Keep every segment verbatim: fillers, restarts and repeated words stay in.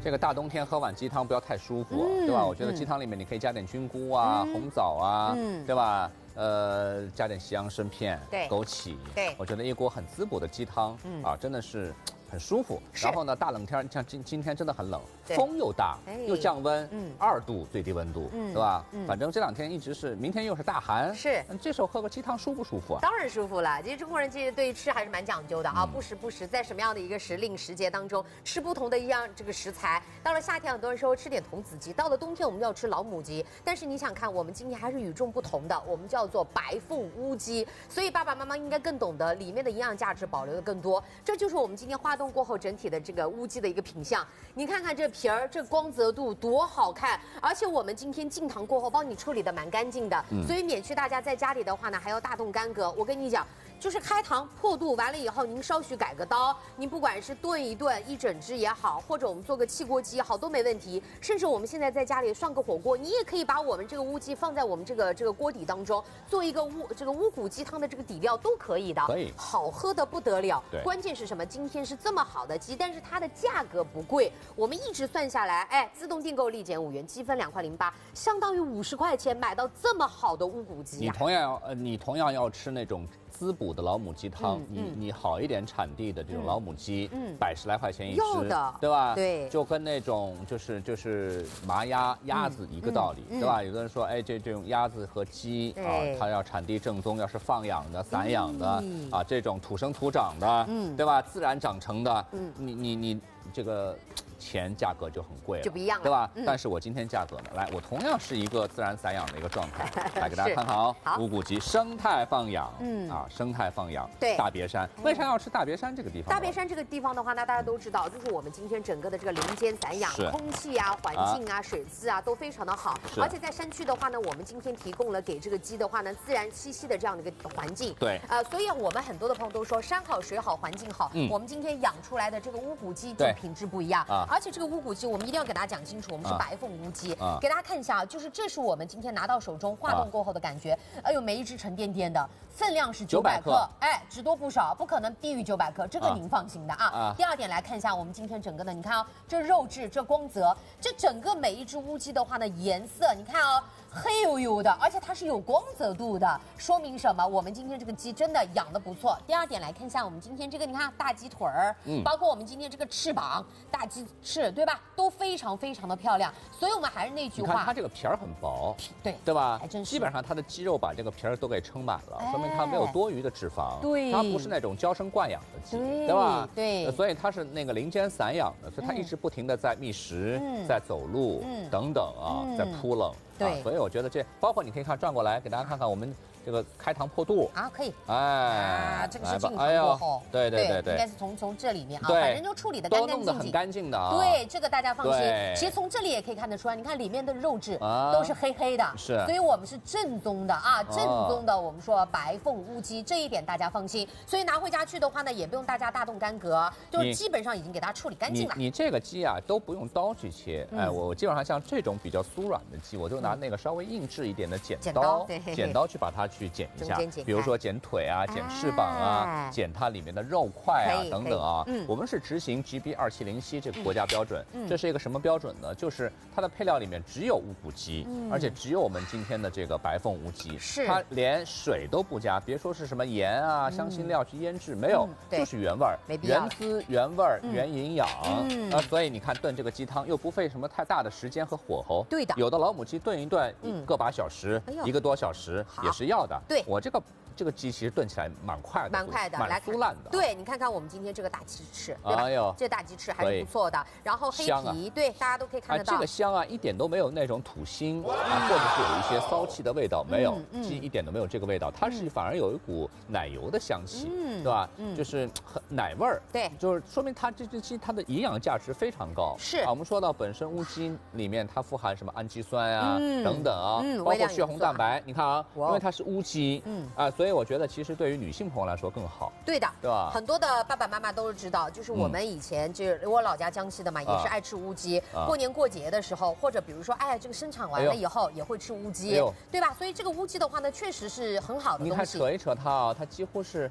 这个大冬天喝碗鸡汤不要太舒服，嗯、对吧？我觉得鸡汤里面你可以加点菌菇啊、嗯、红枣啊，嗯、对吧？呃，加点西洋参片、 对， 枸杞， 对， 我觉得一锅很滋补的鸡汤，嗯、啊，真的是很舒服。然后呢，大冷天像今今天真的很冷，风又大，又降温，嗯，二度最低温度，嗯，对吧？嗯，反正这两天一直是，明天又是大寒， 是。 这时候喝个鸡汤舒不舒服啊？ 当然舒服了。其实中国人其实对吃还是蛮讲究的啊，不时不食，在什么样的一个时令时节当中吃不同的一样这个食材。到了夏天，很多人说吃点童子鸡；到了冬天，我们就要吃老母鸡。但是你想看，我们今天还是与众不同的，我们叫做白凤乌鸡。所以爸爸妈妈应该更懂得里面的营养价值保留的更多。这就是我们今天花冻过后整体的这个乌鸡的一个品相。你看看这皮儿，这光泽度多好看！而且我们今天进糖过后帮你处理的蛮干净的，嗯、所以免去大家在家里的话呢还要大动干戈。我跟你讲，就是开膛破肚完了以后，您稍许改个刀，您不管是炖一炖一整只也好，或者我们做个汽锅鸡也好，都没问题。甚至我们现在在家里涮个火锅，你也可以把我们这个乌鸡放在我们这个这个锅底当中，做一个乌这个乌骨鸡汤的这个底料都可以的， 可以， 好喝的不得了。关键是什么？今天是这么好的鸡，但是它的价格不贵，我们一直算下来，哎，自动订购立减五元，积分两块零八，相当于五十块钱买到这么好的乌骨鸡、啊。 你同样呃，你同样要吃那种滋补的老母鸡汤，嗯、你你好一点产地的这种老母鸡，嗯，百十来块钱一只，对吧？ 对， 就跟那种就是就是麻鸭鸭子一个道理，嗯嗯、对吧？有的人说，哎，这这种鸭子和鸡啊，它要产地正宗，要是放养的、散养的、嗯、啊，这种土生土长的，嗯，对吧？自然长成的，嗯，你你你这个。钱价格就很贵了， 就不一样了， 对吧？嗯、但是我今天价格呢，来，我同样是一个自然散养的一个状态，来给大家看看哦。乌骨鸡生态放养，嗯啊，生态放养， 对， 大别山，为啥要吃大别山这个地方？ 大别山这个地方的话，那大家都知道，就是我们今天整个的这个林间散养，空气啊、环境啊、水质啊都非常的好，而且在山区的话呢，我们今天提供了给这个鸡的话呢，自然栖息的这样的一个环境， 对， 呃，所以我们很多的朋友都说山好水好环境好，嗯，我们今天养出来的这个乌骨鸡就品质不一样啊，而且这个乌骨鸡。我们一定要给大家讲清楚，我们是白凤乌鸡，啊、给大家看一下啊，就是这是我们今天拿到手中化冻过后的感觉，哎呦，每一只沉甸甸的，分量是九百克，哎，只多不少，不可能低于九百克，这个您放心的啊。啊第二点来看一下我们今天整个的，你看啊、哦，这肉质，这光泽，这整个每一只乌鸡的话呢，颜色你看哦。黑黝黝的，而且它是有光泽度的，说明什么？我们今天这个鸡真的养得不错。第二点来看一下，我们今天这个，你看大鸡腿儿，嗯，包括我们今天这个翅膀、大鸡翅，对吧？都非常非常的漂亮。所以我们还是那句话， 你看它这个皮儿很薄， 对对吧？ 还真是， 基本上它的肌肉把这个皮儿都给撑满了，哎、说明它没有多余的脂肪。 对， 它不是那种娇生惯养的鸡， 对, 对吧？ 对， 所以它是那个林间散养的，所以它一直不停的在觅食，嗯、在走路、嗯、等等啊，嗯、在扑棱。 对、 啊，所以我觉得这包括你可以看转过来，给大家看看我们这个开膛破肚啊，可以， 哎， 啊，这个是进糖过后， 对对对对， 应该是从从这里面啊，反正就处理的干干净净， 很干净的啊。 对，这个大家放心。其实从这里也可以看得出来，你看里面的肉质都是黑黑的， 是， 所以我们是正宗的啊，正宗的我们说白凤乌鸡，这一点大家放心。所以拿回家去的话呢，也不用大家大动干戈，就基本上已经给大家处理干净了。 你你这个鸡啊都不用刀去切，哎，我基本上像这种比较酥软的鸡，我就拿那个稍微硬质一点的剪刀，剪刀去把它去剪一下。比如说剪腿啊，剪翅膀啊，剪它里面的肉块啊，等等啊。我们是执行 G B 二七零七这个国家标准，这是一个什么标准呢？就是它的配料里面只有乌骨鸡，而且只有我们今天的这个白凤乌鸡， 是它连水都不加，别说是什么盐啊、香辛料去腌制，没有，就是原味儿，原汁原味儿、原营养啊。所以你看炖这个鸡汤又不费什么太大的时间和火候， 对的。 有的老母鸡炖一炖，个把小时，一个多小时也是要的。对我这个。这个鸡其实炖起来蛮快的， 蛮快的， 蛮酥烂的。 对，你看看我们今天这个大鸡翅，对吧？哎呦，这大鸡翅还是不错的。然后黑皮，对，大家都可以看得到。 这个香啊，一点都没有那种土腥啊，或者是有一些骚气的味道，没有，鸡一点都没有这个味道，它是反而有一股奶油的香气，对吧？就是很奶味儿。 对， 就是说明它这只鸡它的营养价值非常高。 是啊，我们说到本身乌鸡里面它富含什么氨基酸啊等等啊，包括血红蛋白。你看啊，因为它是乌鸡，嗯啊，所以我觉得其实对于女性朋友来说更好。 对的， 对吧？ 很多的爸爸妈妈都是知道，就是我们以前就是我老家江西的嘛，也是爱吃乌鸡。过年过节的时候，或者比如说，哎，这个生产完了以后也会吃乌鸡，对吧？所以这个乌鸡的话呢，确实是很好的东西。 你看扯一扯它啊，它几乎是。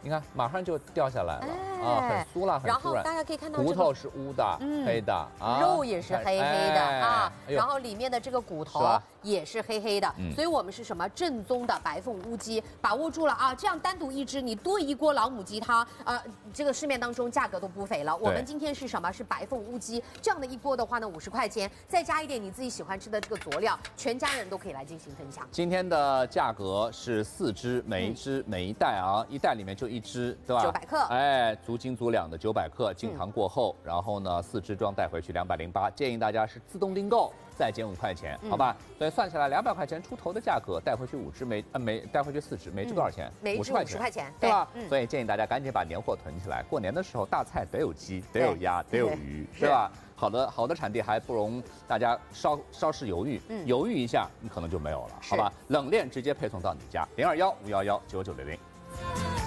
你看马上就掉下来了、哎、啊，很酥辣，很然后大家可以看到、这个， 骨头是乌的、嗯、黑的啊， 肉也是黑黑的、哎、啊、 哎， 然后里面的这个骨头也是黑黑的，嗯、所以我们是什么正宗的白凤乌鸡，把握住了啊！这样单独一只，你炖一锅老母鸡汤，呃，这个市面当中价格都不菲了。我们今天是什么？是白凤乌鸡这样的一锅的话呢，五十块钱，再加一点你自己喜欢吃的这个佐料，全家人都可以来进行分享。 今天的价格是四只，每一只、嗯、每一袋啊，一袋里面就一只，对吧？ 九百克， 哎，足斤足两的九百克，净糖过后，嗯、然后呢，四支装带回去两百零八，建议大家是自动订购。再减五块钱，好吧？所以算下来两百块钱出头的价格，带回去五只每呃每带回去四只，每只多少钱？ 每只五十块钱， 对吧？所以建议大家赶紧把年货囤起来，过年的时候大菜得有鸡，得有鸭，得有鱼，是吧？好的好的产地还不容大家稍稍事犹豫，犹豫一下你可能就没有了，好吧？冷链直接配送到你家，零二幺五幺幺九九零零。